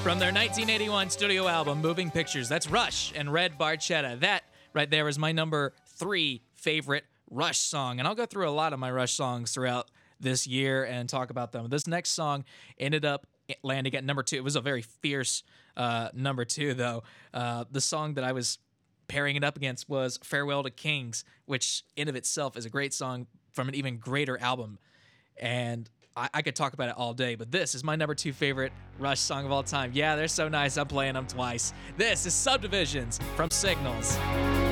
From their 1981 studio album, Moving Pictures, that's Rush and Red Barchetta. That right there is my number 3 favorite Rush song. And I'll go through a lot of my Rush songs throughout this year and talk about them. This next song ended up landing at number 2. It was a very fierce number 2, though. The song that I was pairing it up against was Farewell to Kings, which in of itself is a great song from an even greater album. And I could talk about it all day, but this is my number 2 favorite Rush song of all time. Yeah, they're so nice, I'm playing them twice. This is Subdivisions from Signals.